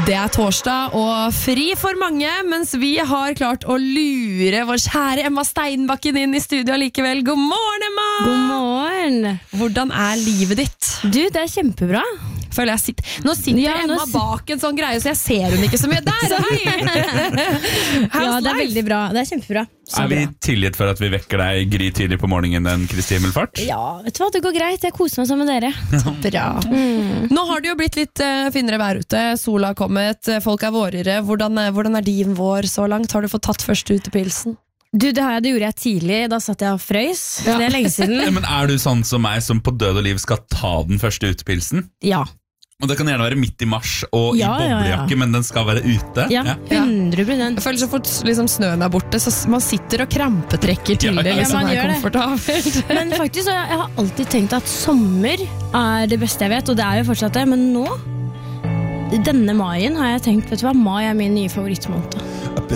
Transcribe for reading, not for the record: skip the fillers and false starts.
Det torsdag og fri for mange, mens vi har klart å lure vår kjære Emma Steinbakken inn i studio likevel. God morgen, Emma! God morgen! Hvordan livet ditt? Du, det kjempebra. Føler jeg nå sitter Emma bak en sånn greie, så jeg ser hun ikke så mye. Der, ja, det veldig bra. Det kjempebra. Vi tilgitt for at vi vekker deg gry tidlig på morgenen den Kristi Himmelfart? Ja, vet du hva, det går greit. Jeg koser meg sammen med dere. Bra. Nå har det jo blitt litt finere vær ute. Sola har kommet, folk vårere. Hvordan din vår så langt? Har du fått tatt første utepilsen? Du, det gjorde jeg tidlig. Da satt jeg og frøys. Ja. Det lenge siden. Men du sånn som meg, som på død og liv skal ta den første utepilsen? Ja. Og det kan gjerne være midt i mars og i boblejakke, men den skal være ute. Ja, 100%. Jeg føler så fort liksom, snøen borte, så man sitter og krampetrekker til det. Liksom, man gjør komfortabelt. Men faktisk, jeg har alltid tenkt at sommer det beste jeg vet, og det jo fortsatt det, men nå, denne maien har jeg tenkt, vet du hva, mai min nye favorittmåned.